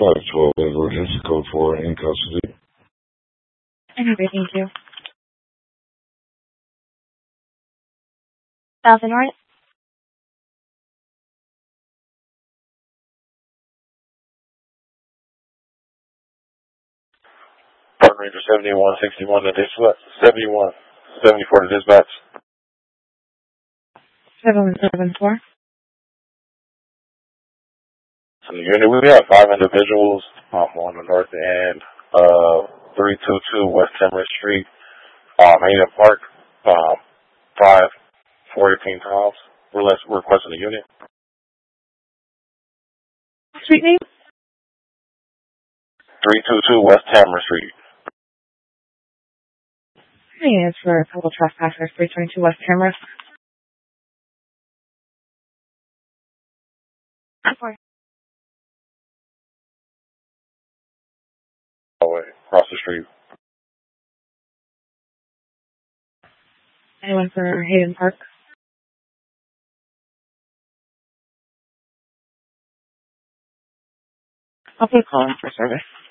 512 emergency code 4 in custody. Okay, thank you. South and North? Park Ranger 7161 to dispatch. 7174 to dispatch. 7174. So the unit, we have 5 individuals on the north end of 322 West Timber Street, Main Park, 5 418 times. We're requesting the unit. Street name? 322 West Timber Street. Hey, it's for a couple trespassers, 322 West Tamarack. Across the street. Anyone for Hayden Park? I'll put a call in for service.